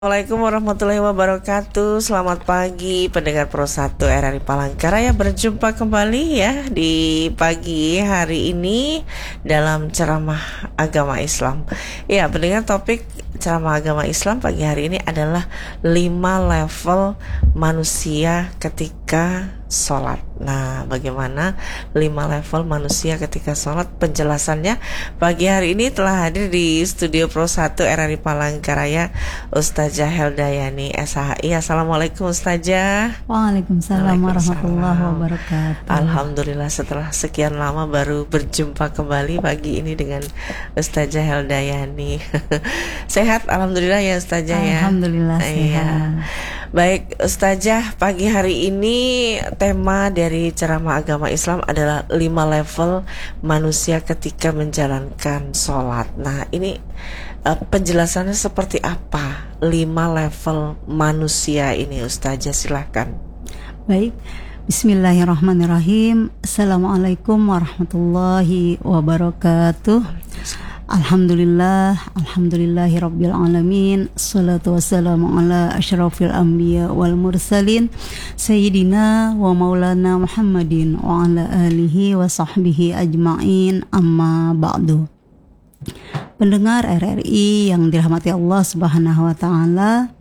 Assalamualaikum warahmatullahi wabarakatuh. Selamat pagi pendengar Pro 1 RRI Palangkaraya. Berjumpa kembali ya di pagi hari ini dalam ceramah agama Islam. Ya, pendengar, topik ceramah agama Islam pagi hari ini adalah 5 level manusia ketika sholat. Nah, bagaimana 5 level manusia ketika sholat? Penjelasannya pagi hari ini telah hadir di studio Pro 1 RRI Palangkaraya Ustazah Heldayani SHI. Assalamualaikum Ustazah. Waalaikumsalam warahmatullahi wabarakatuh. Alhamdulillah, setelah sekian lama baru berjumpa kembali pagi ini dengan Ustazah Heldayani. Sehat alhamdulillah ya Ustazah ya. Alhamdulillah sehat. Baik Ustazah, pagi hari ini tema dari ceramah agama Islam adalah 5 level manusia ketika menjalankan sholat. Nah, ini penjelasannya seperti apa 5 level manusia ini Ustazah, silahkan. Baik, bismillahirrahmanirrahim. Assalamualaikum warahmatullahi wabarakatuh. Alhamdulillahi rabbil alamin. Assalatu wassalamu ala asyrafil anbiya wal mursalin Sayyidina wa maulana Muhammadin wa ala alihi wa sahbihi ajma'in, amma ba'du. Pendengar RRI yang dirahmati Allah Subhanahu wa ta'ala,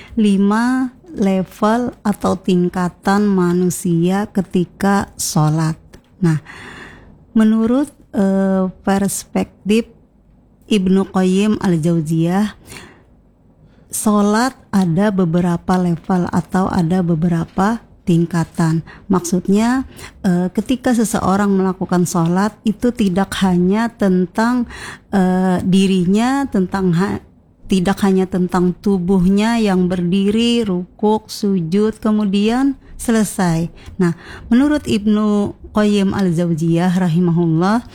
5 level atau tingkatan manusia ketika sholat. Nah, menurut perspektif Ibnu Qayyim al-Jauziyah, sholat ada beberapa level atau ada beberapa tingkatan. Maksudnya ketika seseorang melakukan sholat itu tidak hanya tentang dirinya, tidak hanya tentang tubuhnya yang berdiri, rukuk, sujud, kemudian selesai. Nah, menurut Ibnu Qayyim al-Jauziyah rahimahullah,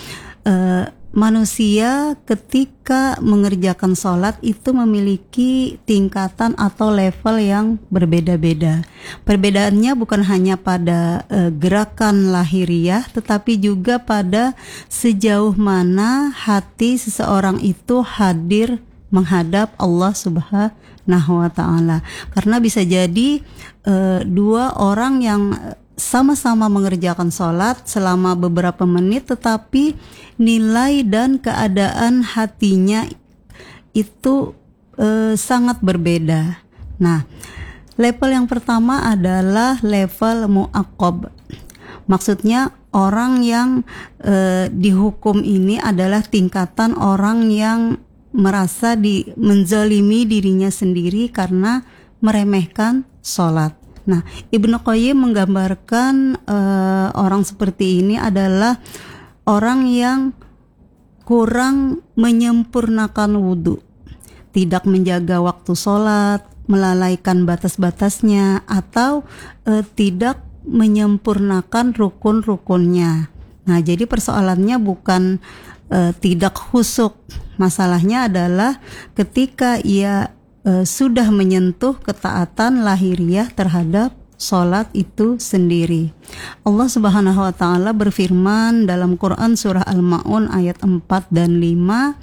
manusia ketika mengerjakan sholat itu memiliki tingkatan atau level yang berbeda-beda. Perbedaannya bukan hanya pada gerakan lahiriah, tetapi juga pada sejauh mana hati seseorang itu hadir menghadap Allah Subhanahu wa ta'ala. Karena bisa jadi dua orang yang sama-sama mengerjakan sholat selama beberapa menit, tetapi nilai dan keadaan hatinya itu sangat berbeda. Nah, level yang pertama adalah level mu'aqqab. Maksudnya orang yang dihukum ini adalah tingkatan orang yang merasa menzalimi dirinya sendiri karena meremehkan sholat. Nah, Ibnu Qayyim menggambarkan orang seperti ini adalah orang yang kurang menyempurnakan wudhu, tidak menjaga waktu sholat, melalaikan batas-batasnya, atau tidak menyempurnakan rukun-rukunnya. Nah, jadi persoalannya bukan tidak khusyuk, masalahnya adalah ketika ia sudah menyentuh ketaatan lahiriah terhadap sholat itu sendiri. Allah Subhanahu wa ta'ala berfirman dalam Quran surah Al-Ma'un ayat 4 dan 5,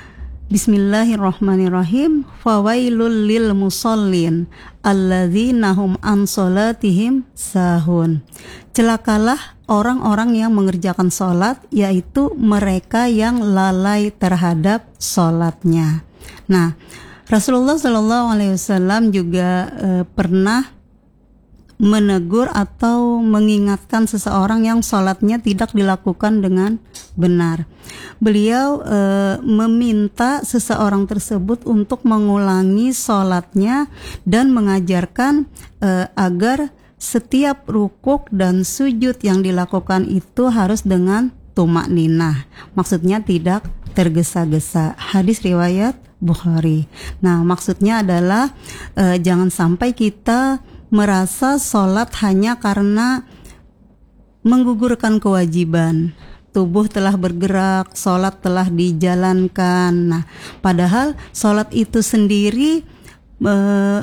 Bismillahirrahmanirrahim. Fawailul lil musallin alladzina hum an sholatihim sahun. Celakalah orang-orang yang mengerjakan sholat, yaitu mereka yang lalai terhadap sholatnya. Nah, Rasulullah SAW juga pernah menegur atau mengingatkan seseorang yang sholatnya tidak dilakukan dengan benar. Beliau meminta seseorang tersebut untuk mengulangi sholatnya dan mengajarkan agar setiap rukuk dan sujud yang dilakukan itu harus dengan tumakninah. Maksudnya tidak tergesa-gesa. Hadis riwayat Bukhari. Nah, maksudnya adalah jangan sampai kita merasa sholat hanya karena menggugurkan kewajiban. Tubuh telah bergerak, sholat telah dijalankan. Nah, padahal sholat itu sendiri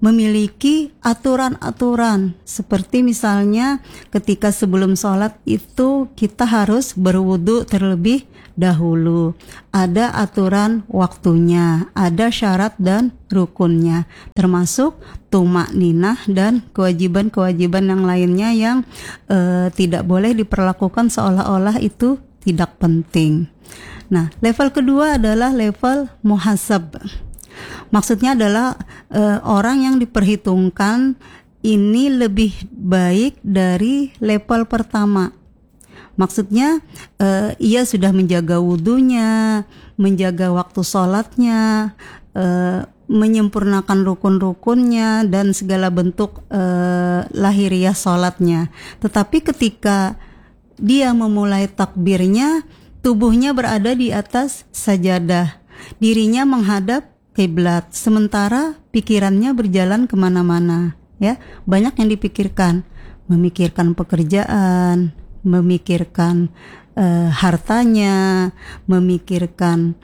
memiliki aturan-aturan, seperti misalnya ketika sebelum sholat itu kita harus berwudu terlebih dahulu. Ada aturan waktunya, ada syarat dan rukunnya, termasuk tumakninah dan kewajiban-kewajiban yang lainnya yang tidak boleh diperlakukan seolah-olah itu tidak penting. Nah, level kedua adalah level muhasab. Maksudnya adalah orang yang diperhitungkan ini lebih baik dari level pertama. Maksudnya ia sudah menjaga wudunya, menjaga waktu sholatnya, menyempurnakan rukun-rukunnya dan segala bentuk lahiriah sholatnya. Tetapi ketika dia memulai takbirnya, tubuhnya berada di atas sajadah, dirinya menghadap kiblat, sementara pikirannya berjalan kemana-mana. Ya, banyak yang dipikirkan, memikirkan pekerjaan, memikirkan hartanya, memikirkan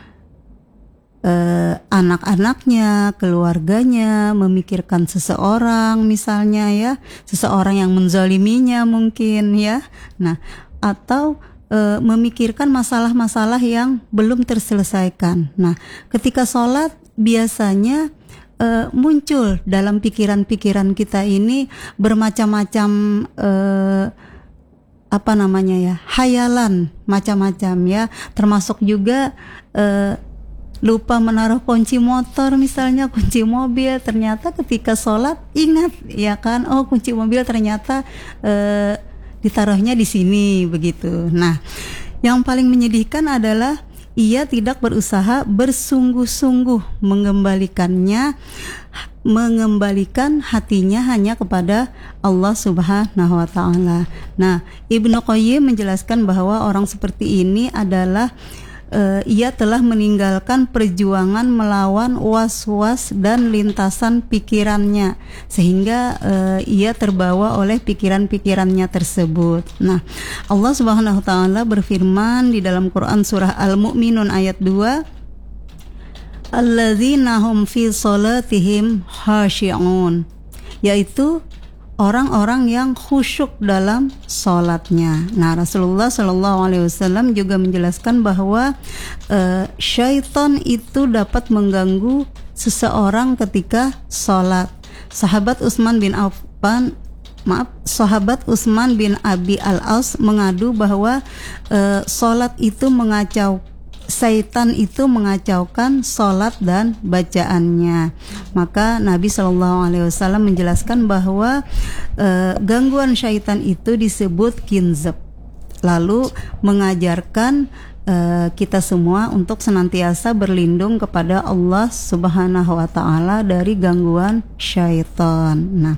anak-anaknya, keluarganya, memikirkan seseorang misalnya ya, seseorang yang menzaliminya mungkin ya. Nah, atau memikirkan masalah-masalah yang belum terselesaikan. Nah, ketika sholat biasanya muncul dalam pikiran-pikiran kita ini bermacam-macam hayalan macam-macam ya, termasuk juga lupa menaruh kunci motor misalnya, kunci mobil, ternyata ketika sholat ingat ya kan, oh kunci mobil ternyata ditaruhnya di sini begitu. Nah, yang paling menyedihkan adalah ia tidak berusaha bersungguh-sungguh mengembalikan hatinya hanya kepada Allah Subhanahu wa taala. Nah, Ibnu Qayyim menjelaskan bahwa orang seperti ini adalah ia telah meninggalkan perjuangan melawan was-was dan lintasan pikirannya, sehingga ia terbawa oleh pikiran-pikirannya tersebut. Nah, Allah Subhanahu wa taala berfirman di dalam Quran surah Al-Mu'minun ayat 2, alladzina hum fi sholatihim khashi'un, yaitu orang-orang yang khusyuk dalam sholatnya. Nah, Rasulullah SAW juga menjelaskan bahwa syaitan itu dapat mengganggu seseorang ketika sholat. Sahabat Utsman bin Abi Al-As mengadu bahwa sholat itu Syaitan itu mengacaukan sholat dan bacaannya. Maka Nabi SAW menjelaskan bahwa gangguan syaitan itu disebut kinzab, lalu mengajarkan kita semua untuk senantiasa berlindung kepada Allah Subhanahu wa taala dari gangguan syaitan. Nah,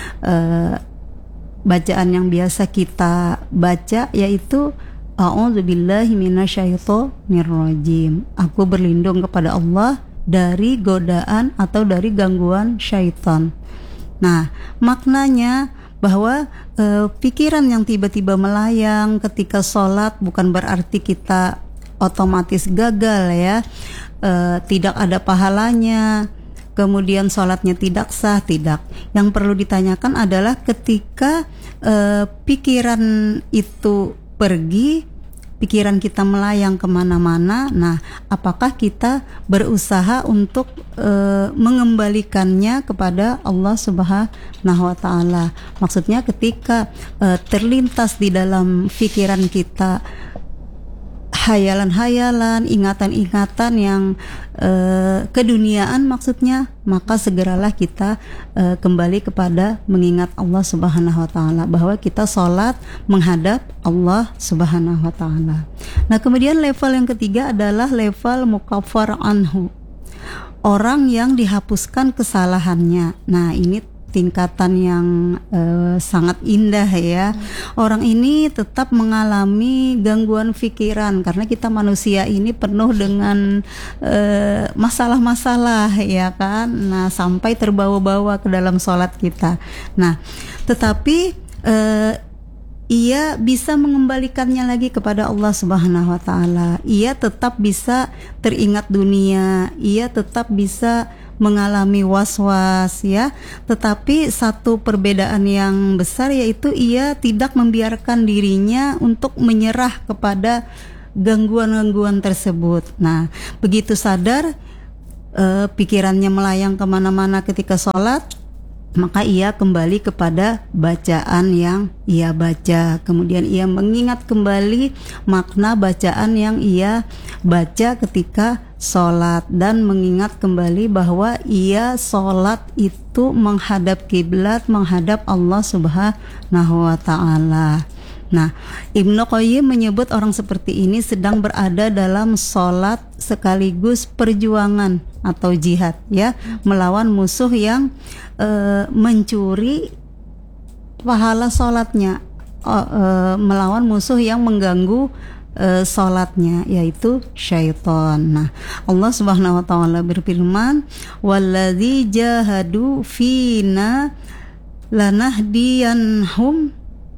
bacaan yang biasa kita baca yaitu A'udzubillahi minasyaitonirrajim. Aku berlindung kepada Allah dari godaan atau dari gangguan syaitan. Nah, maknanya bahwa pikiran yang tiba-tiba melayang ketika sholat bukan berarti kita otomatis gagal ya, tidak ada pahalanya, kemudian sholatnya tidak sah, tidak. Yang perlu ditanyakan adalah ketika pikiran itu pergi, pikiran kita melayang kemana-mana, nah apakah kita berusaha untuk mengembalikannya kepada Allah Subhanahu wa taala? Maksudnya ketika terlintas di dalam pikiran kita hayalan-hayalan, ingatan-ingatan yang keduniaan maksudnya, maka segeralah kita kembali kepada mengingat Allah Subhanahu wa taala, bahwa kita sholat menghadap Allah Subhanahu wa taala. Nah, kemudian level yang ketiga adalah level mukaffar anhu, orang yang dihapuskan kesalahannya. Nah, ini tingkatan yang sangat indah ya. Orang ini tetap mengalami gangguan pikiran karena kita manusia ini penuh dengan masalah-masalah ya kan. Nah, sampai terbawa-bawa ke dalam sholat kita. Nah, tetapi ia bisa mengembalikannya lagi kepada Allah Subhanahu wa taala. Ia tetap bisa teringat dunia, ia tetap bisa mengalami was-was ya. Tetapi satu perbedaan yang besar yaitu ia tidak membiarkan dirinya untuk menyerah kepada gangguan-gangguan tersebut. Nah, begitu sadar pikirannya melayang kemana-mana ketika sholat, maka ia kembali kepada bacaan yang ia baca. Kemudian ia mengingat kembali makna bacaan yang ia baca ketika sholat, dan mengingat kembali bahwa ia sholat itu menghadap kiblat, menghadap Allah Subhanahu wa ta'ala. Nah, Ibnu Qayyim menyebut orang seperti ini sedang berada dalam sholat sekaligus perjuangan atau jihad ya, melawan musuh yang mencuri pahala sholatnya, melawan musuh yang mengganggu sholatnya, yaitu syaitan. Nah, Allah Subhanahu wa ta'ala berfirman, walladzi jahadu fina lanahdiyanhum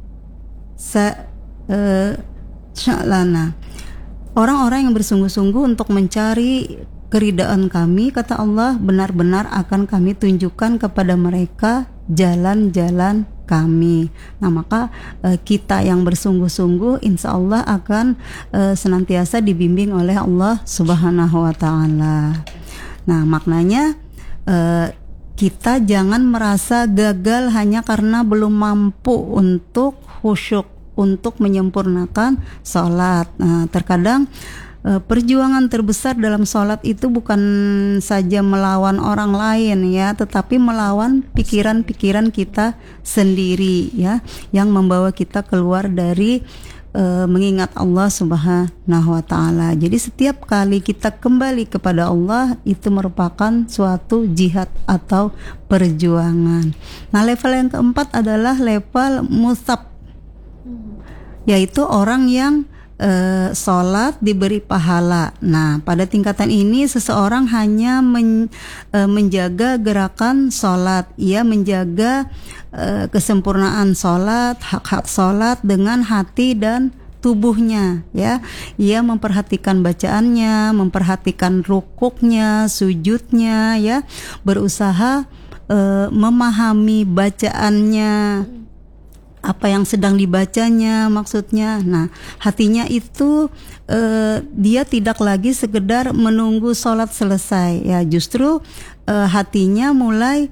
sya'lana. Orang-orang yang bersungguh-sungguh untuk mencari keridaan kami, kata Allah, benar-benar akan kami tunjukkan kepada mereka jalan-jalan kami. Nah, maka kita yang bersungguh-sungguh insya Allah akan senantiasa dibimbing oleh Allah Subhanahu wa ta'ala. Nah, maknanya kita jangan merasa gagal hanya karena belum mampu untuk khusyuk, untuk menyempurnakan sholat. Nah, terkadang perjuangan terbesar dalam sholat itu bukan saja melawan orang lain ya, tetapi melawan pikiran-pikiran kita sendiri ya, yang membawa kita keluar dari mengingat Allah Subhanahu wa ta'ala. Jadi setiap kali kita kembali kepada Allah itu merupakan suatu jihad atau perjuangan. Nah, level yang keempat adalah level musab, yaitu orang yang sholat diberi pahala. Nah, pada tingkatan ini seseorang hanya menjaga gerakan sholat, ia menjaga kesempurnaan sholat, hak-hak sholat dengan hati dan tubuhnya ya. Ia memperhatikan bacaannya, memperhatikan rukuknya, sujudnya ya, berusaha memahami bacaannya, apa yang sedang dibacanya maksudnya. Nah, hatinya itu dia tidak lagi sekedar menunggu sholat selesai ya, justru hatinya mulai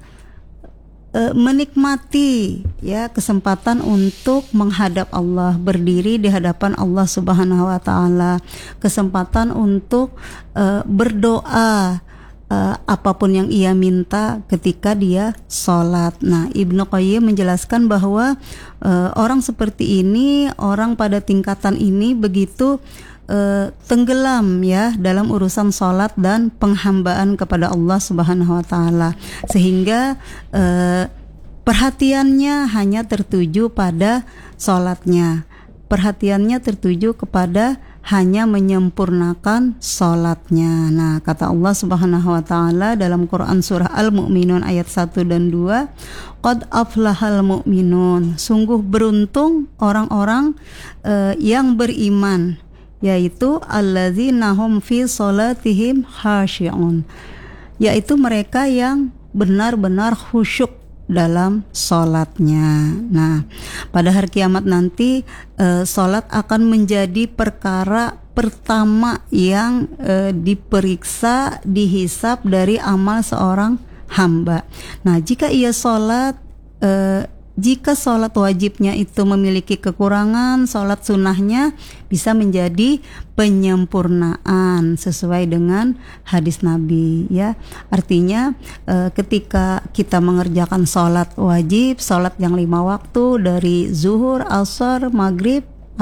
menikmati ya kesempatan untuk menghadap Allah, berdiri di hadapan Allah Subhanahu wa ta'ala, kesempatan untuk berdoa apapun yang ia minta ketika dia sholat. Nah, Ibnu Qayyim menjelaskan bahwa orang seperti ini, orang pada tingkatan ini begitu tenggelam ya dalam urusan sholat dan penghambaan kepada Allah Subhanahu wa ta'ala, sehingga perhatiannya hanya tertuju pada sholatnya, perhatiannya tertuju kepada hanya menyempurnakan sholatnya. Nah, kata Allah Subhanahu wa ta'ala dalam Quran surah Al-Mu'minun ayat 1 dan 2, qad aflahal mu'minun, sungguh beruntung orang-orang yang beriman, yaitu alladzina hum fi sholatihim khashi'un, yaitu mereka yang benar-benar khusyuk dalam sholatnya. Nah, pada hari kiamat nanti sholat akan menjadi perkara pertama yang diperiksa, dihisab dari amal seorang hamba. Nah, jika ia sholat, jika sholat wajibnya itu memiliki kekurangan, sholat sunnahnya bisa menjadi penyempurnaan sesuai dengan hadis Nabi ya. Artinya ketika kita mengerjakan sholat wajib, sholat yang 5 waktu dari zuhur, asar, maghrib,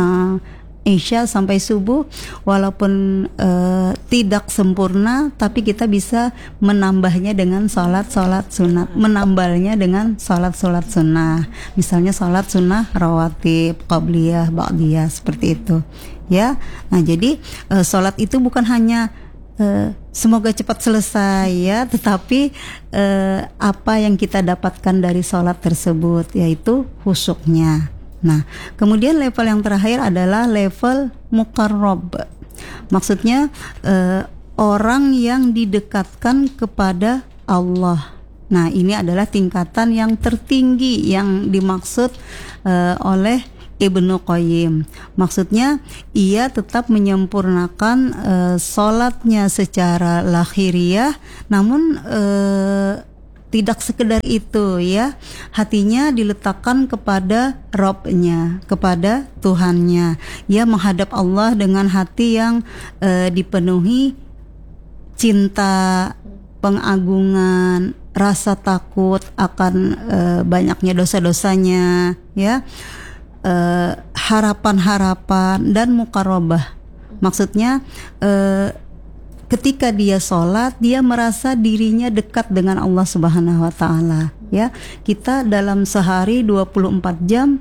Isya sampai subuh, walaupun tidak sempurna, tapi kita bisa menambahnya dengan sholat sunat, menambalnya dengan sholat sunnah. Misalnya sholat sunnah rawatib, qabliyah, ba'diyah, seperti itu ya. Nah, jadi sholat itu bukan hanya semoga cepat selesai ya, tetapi apa yang kita dapatkan dari sholat tersebut, yaitu khusyuknya. Nah, kemudian level yang terakhir adalah level muqarrab. Maksudnya orang yang didekatkan kepada Allah. Nah, ini adalah tingkatan yang tertinggi yang dimaksud oleh Ibnu Qayyim. Maksudnya ia tetap menyempurnakan sholatnya secara lahiriah, namun tidak sekedar itu ya, hatinya diletakkan kepada Robnya, kepada Tuhannya. Ia menghadap Allah dengan hati yang dipenuhi cinta, pengagungan, rasa takut akan banyaknya dosa-dosanya, ya, harapan-harapan dan muqarrabah. Maksudnya ketika dia sholat, dia merasa dirinya dekat dengan Allah Subhanahu wa Ta'ala. Ya, kita dalam sehari 24 jam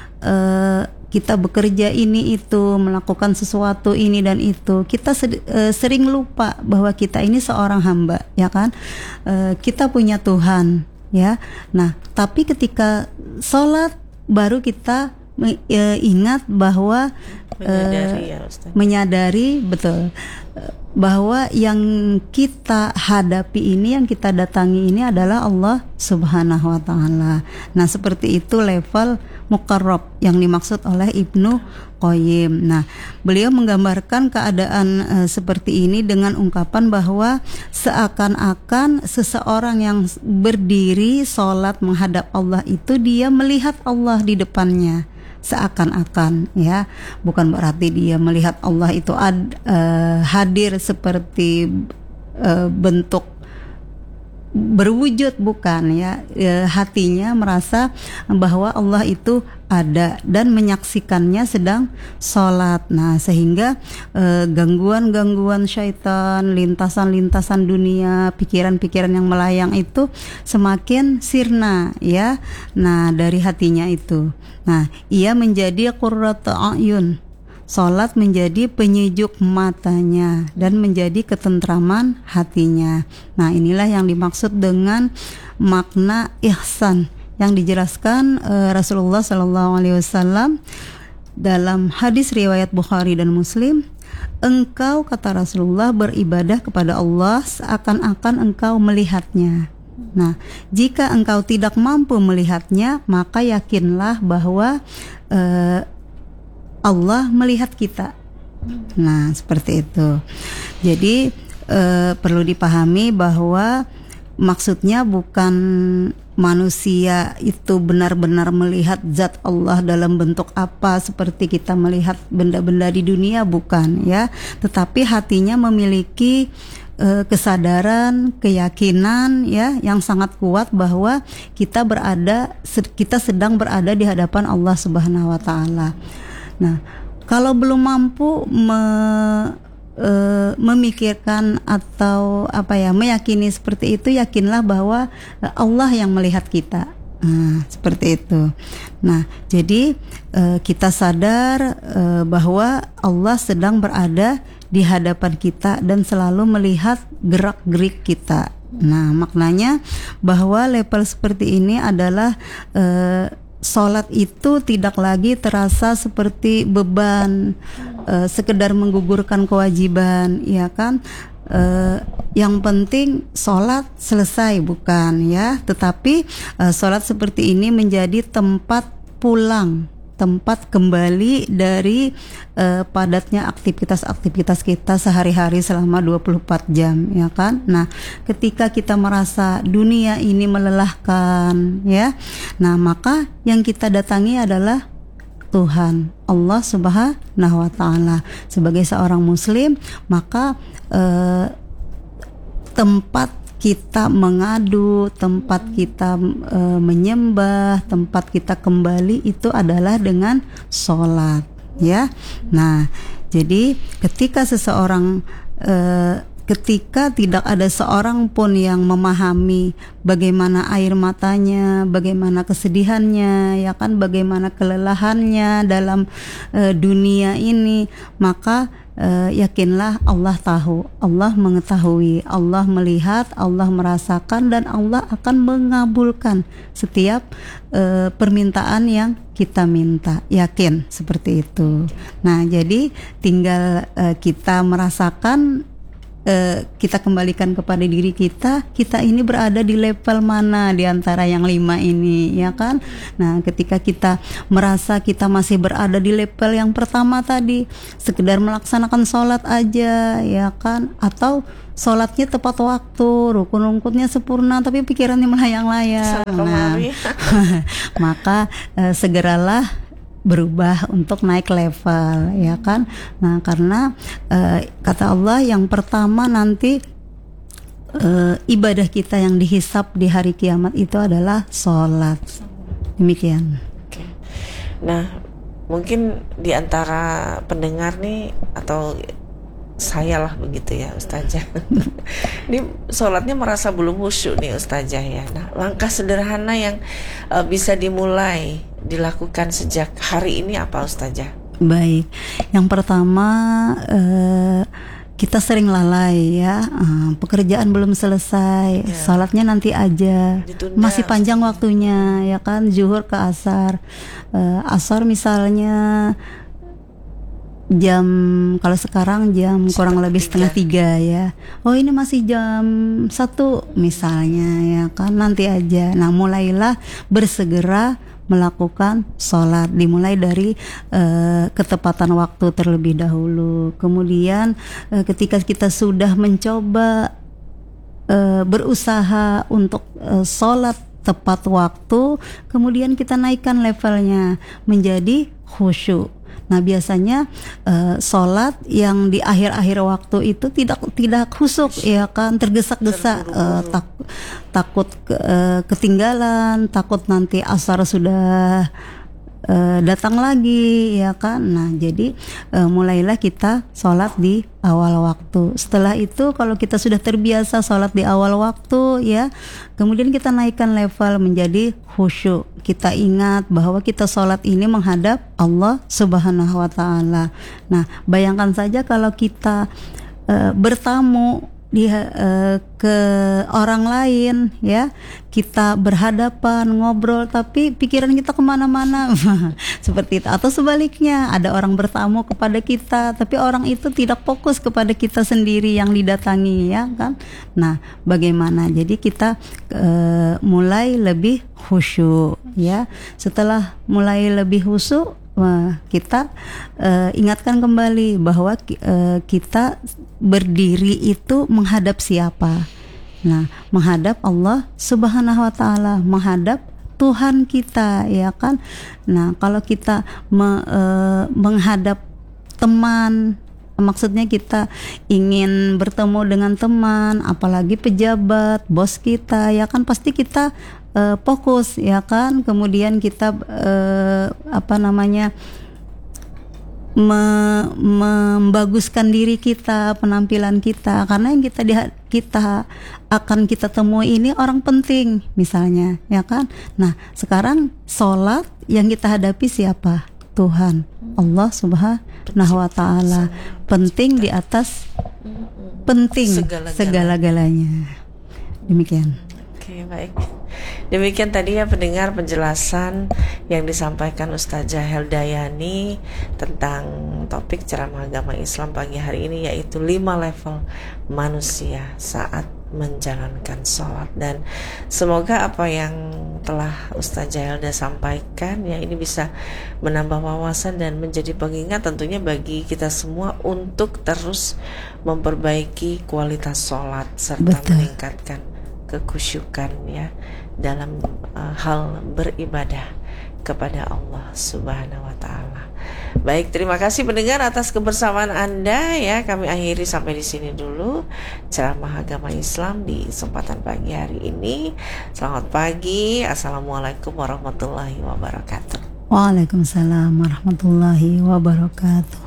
kita bekerja ini itu, melakukan sesuatu ini dan itu, kita sering lupa bahwa kita ini seorang hamba, ya kan? Kita punya Tuhan, ya. Nah, tapi ketika sholat baru kita ingat bahwa menyadari betul bahwa yang kita hadapi ini, yang kita datangi ini adalah Allah Subhanahu wa Ta'ala. Nah, seperti itu level muqarrab yang dimaksud oleh Ibnu Qayyim. Nah, beliau menggambarkan keadaan seperti ini dengan ungkapan bahwa seakan-akan seseorang yang berdiri sholat menghadap Allah itu dia melihat Allah di depannya. Seakan-akan, ya, bukan berarti dia melihat Allah itu hadir seperti bentuk berwujud, bukan, ya. Hatinya merasa bahwa Allah itu ada dan menyaksikannya sedang sholat. Nah, sehingga gangguan-gangguan syaitan, lintasan-lintasan dunia, pikiran-pikiran yang melayang itu semakin sirna, ya. Nah, dari hatinya itu. Nah, ia menjadi qurratu a'yun. Salat menjadi penyejuk matanya dan menjadi ketentraman hatinya. Nah, inilah yang dimaksud dengan makna ihsan yang dijelaskan Rasulullah SAW dalam hadis riwayat Bukhari dan Muslim. Engkau, kata Rasulullah, beribadah kepada Allah seakan-akan engkau melihatnya. Nah, jika engkau tidak mampu melihatnya, maka yakinlah bahwa Allah melihat kita. Nah, seperti itu. Jadi perlu dipahami bahwa maksudnya bukan manusia itu benar-benar melihat zat Allah dalam bentuk apa seperti kita melihat benda-benda di dunia, bukan, ya. Tetapi hatinya memiliki kesadaran, keyakinan, ya, yang sangat kuat bahwa kita sedang berada di hadapan Allah Subhanahu wa Ta'ala. Nah, kalau belum mampu memikirkan atau meyakini seperti itu, yakinlah bahwa Allah yang melihat kita. Nah, seperti itu. Nah, jadi kita sadar bahwa Allah sedang berada di hadapan kita dan selalu melihat gerak-gerik kita. Nah, maknanya bahwa level seperti ini adalah sholat itu tidak lagi terasa seperti beban, sekedar menggugurkan kewajiban, ya kan? Yang penting sholat selesai, bukan, ya. Tetapi sholat seperti ini menjadi tempat pulang, tempat kembali dari padatnya aktivitas-aktivitas kita sehari-hari selama 24 jam, ya kan? Nah, ketika kita merasa dunia ini melelahkan, ya, nah maka yang kita datangi adalah Tuhan, Allah Subhanahu wa Ta'ala. Sebagai seorang muslim, maka tempat kita mengadu, tempat kita menyembah, tempat kita kembali itu adalah dengan sholat, ya. Nah, jadi ketika seseorang ketika tidak ada seorang pun yang memahami bagaimana air matanya, bagaimana kesedihannya, ya kan, bagaimana kelelahannya dalam dunia ini, maka yakinlah Allah tahu, Allah mengetahui, Allah melihat, Allah merasakan, dan Allah akan mengabulkan setiap permintaan yang kita minta. Yakin seperti itu. Nah, jadi tinggal kita merasakan kita kembalikan kepada diri kita ini berada di level mana di antara yang 5 ini, ya kan? Nah, ketika kita merasa kita masih berada di level yang pertama tadi, sekedar melaksanakan sholat aja, ya kan? Atau sholatnya tepat waktu, rukun-rukunnya sempurna, tapi pikirannya melayang-layang. Nah, maka segeralah berubah untuk naik level, ya kan? Nah, karena kata Allah yang pertama nanti ibadah kita yang dihisap di hari kiamat itu adalah sholat. Demikian. Oke. Nah, mungkin di antara pendengar nih atau saya lah begitu ya Ustazah. Ini sholatnya merasa belum khusyuk nih Ustazah ya. Nah, langkah sederhana yang bisa dimulai dilakukan sejak hari ini apa Ustazah? Baik, yang pertama kita sering lalai ya, pekerjaan belum selesai, sholatnya nanti aja, ditunda, masih panjang waktunya ya kan, zuhur ke asar, asar misalnya jam, kalau sekarang jam kurang lebih setengah 3 ya. Oh ini masih jam 1 misalnya ya kan, nanti aja. Nah mulailah bersegera melakukan sholat, dimulai dari ketepatan waktu terlebih dahulu. Kemudian ketika kita sudah mencoba berusaha untuk sholat tepat waktu, kemudian kita naikkan levelnya menjadi khusyuk. Nah biasanya sholat yang di akhir-akhir waktu itu tidak khusyuk ya kan, tergesa-gesa, takut ketinggalan, takut nanti asar sudah datang lagi ya kan. Nah jadi mulailah kita sholat di awal waktu. Setelah itu kalau kita sudah terbiasa sholat di awal waktu ya, kemudian kita naikkan level menjadi khusyuk. Kita ingat bahwa kita sholat ini menghadap Allah Subhanahu wa Ta'ala. Nah bayangkan saja kalau kita bertamu ke orang lain ya, kita berhadapan ngobrol tapi pikiran kita kemana-mana seperti itu. Atau sebaliknya, ada orang bertamu kepada kita tapi orang itu tidak fokus kepada kita sendiri yang didatangi ya kan. Nah bagaimana, jadi kita mulai lebih khusyuk ya. Setelah mulai lebih khusyuk, kita ingatkan kembali bahwa kita berdiri itu menghadap siapa? Nah, menghadap Allah Subhanahu wa Ta'ala, menghadap Tuhan kita ya kan. Nah, kalau kita menghadap teman, maksudnya kita ingin bertemu dengan teman, apalagi pejabat, bos kita ya kan, pasti kita fokus ya kan. Kemudian kita membaguskan diri kita, penampilan kita, karena yang kita akan kita temui ini orang penting misalnya ya kan. Nah sekarang sholat yang kita hadapi siapa? Tuhan Allah Subhanahu wa Ta'ala, penting di atas penting segala-galanya. Demikian. Oke, baik. Demikian tadi ya pendengar penjelasan yang disampaikan Ustazah Heldayani tentang topik ceramah agama Islam pagi hari ini, yaitu 5 level manusia saat menjalankan sholat. Dan semoga apa yang telah Ustazah Helda sampaikan ya ini bisa menambah wawasan dan menjadi pengingat tentunya bagi kita semua untuk terus memperbaiki kualitas sholat serta meningkatkan kekhusyukan ya dalam hal beribadah kepada Allah Subhanahu wa Ta'ala. Baik, terima kasih pendengar atas kebersamaan Anda ya. Kami akhiri sampai di sini dulu ceramah agama Islam di kesempatan pagi hari ini. Selamat pagi. Assalamualaikum warahmatullahi wabarakatuh. Waalaikumsalam warahmatullahi wabarakatuh.